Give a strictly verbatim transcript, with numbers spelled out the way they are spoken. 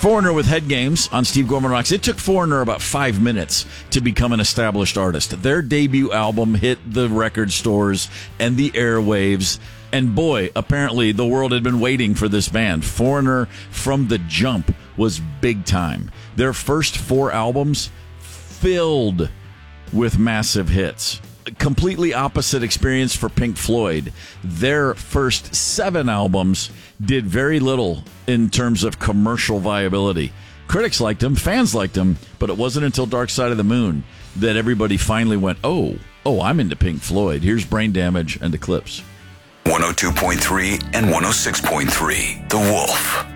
Foreigner with Head Games on Steve Gorman Rocks. It took Foreigner about five minutes to become an established artist. Their debut album hit the record stores and the airwaves. And boy, apparently the world had been waiting for this band. Foreigner from the jump was big time. Their first four albums filled with massive hits. Completely opposite experience for Pink Floyd. Their first seven albums did very little in terms of commercial viability. Critics liked them, fans liked them, but it wasn't until Dark Side of the Moon that everybody finally went, oh, oh, I'm into Pink Floyd. Here's Brain Damage and Eclipse. one oh two point three and one oh six point three, The Wolf.